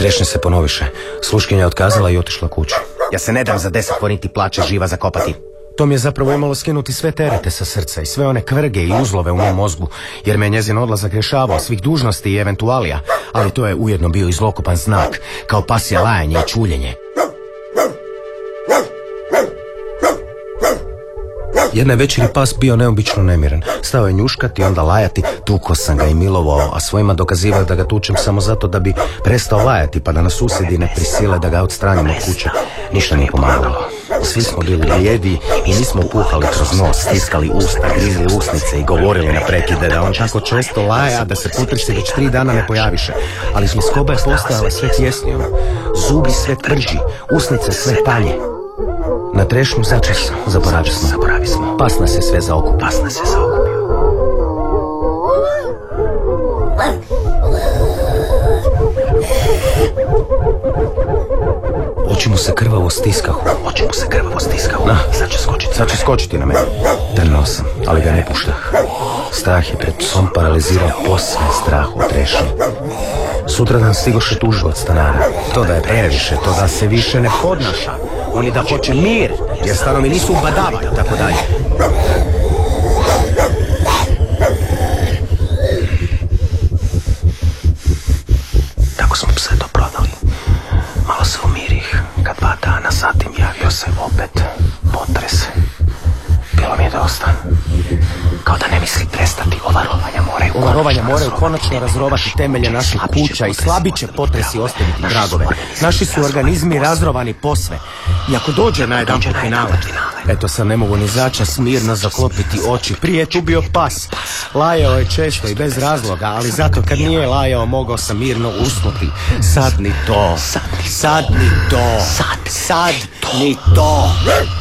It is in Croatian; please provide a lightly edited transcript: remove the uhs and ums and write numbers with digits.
Trešnje se ponoviše. Sluškinja je otkazala i otišla kuću. Ja se ne dam za 10 forniti plaće živa zakopati. To mi je zapravo imalo skinuti sve terete sa srca i sve one kvrge i uzlove u mom mozgu, jer me je njezin odlazak rješavao svih dužnosti i eventualija, ali to je ujedno bio i zlokopan znak, kao pasje lajanje i čuljenje. Jedne večeri pas bio neobično nemiran. Stao je njuškati i onda lajati. Tuko sam ga i milovao, a svojima dokazivao da ga tučem samo zato da bi prestao lajati, pa da nas susjedi ne prisile da ga odstranimo od kuće. Ništa nije pomagalo. Svi smo bili blijedi i nismo puhali kroz nos, stiskali usta, grizli usnice i govorili na prekide da on tako često laja da se putrci već 3 dana ne pojaviše. Ali skoba je postajala sve tjesnijom. Zubi sve tvrđi, usnice sve tanje. Na trešnju začas zaboravi smo. Pas nas je sve zaokupio. Oči mu se krvavo stiskahu. Sad će skočiti na mene. Trnuo sam, ali ga ne puštah. Strah je pred psom paralizirao posve strah od trešnje. Sutradan stigoše tužbe od stanara. To da je previše, to da se više ne podnaša. Oni da hoće mir, jer stanovi nisu ubadavaju, tako dalje. Tako smo pse to prodali. Malo se umirih, kad 2 dana zatim javio se opet potres. Bilo mi je dosta. Kao da ne misli prestati, ova rovanja moraju konačno razrovati temelje naših kuća i slabit će potresi ostaviti tragove. Naši su organizmi razrovani posve. I ako dođe na jedan put finale, eto sad ne mogu ni začas mirno zaklopiti oči. Prije je tu bio pas. Lajao je često i bez razloga, ali zato kad nije lajao mogao sam mirno usnuti. Sad ni to.